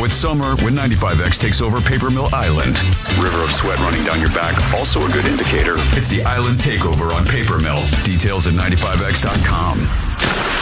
it's summer when 95X takes over Paper Mill Island. River of sweat running down your back, also a good indicator. It's the Island Takeover on Paper Mill. Details at 95X.com.